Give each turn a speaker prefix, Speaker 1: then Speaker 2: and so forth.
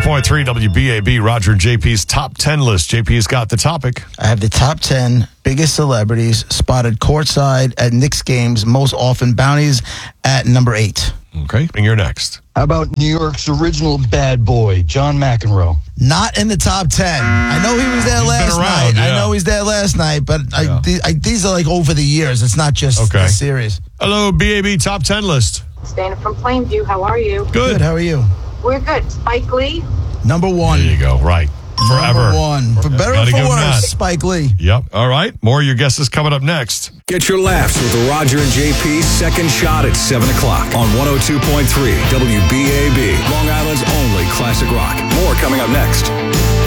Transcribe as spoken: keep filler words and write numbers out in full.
Speaker 1: point three W B A B, Roger and J P's top ten list. J P's got the topic.
Speaker 2: I have the top ten biggest celebrities spotted courtside at Knicks games, most often bounties at number eight.
Speaker 1: Okay, and you're next.
Speaker 3: How about New York's original bad boy, John McEnroe?
Speaker 2: Not in the top ten. I know he was there
Speaker 1: He's
Speaker 2: last
Speaker 1: been around,
Speaker 2: night. I
Speaker 1: yeah.
Speaker 2: know he's there last night, but I,
Speaker 1: Yeah.
Speaker 2: th- I, these are like over the years. It's not just
Speaker 1: Okay.
Speaker 2: the series.
Speaker 1: Hello, B A B top ten list.
Speaker 4: Staying from Plainview. How are you?
Speaker 1: Good.
Speaker 2: How are you?
Speaker 4: We're good. Spike Lee.
Speaker 2: Number one.
Speaker 1: There you go. Right. Forever.
Speaker 2: Number one. For better or
Speaker 1: Gotta
Speaker 2: for
Speaker 1: give him
Speaker 2: worse,
Speaker 1: that.
Speaker 2: Spike Lee.
Speaker 1: Yep. All right. More of your guesses coming up next.
Speaker 5: Get your laughs with the Roger and J P second shot at seven o'clock on one oh two point three W B A B, Long Island's only classic rock. More coming up next.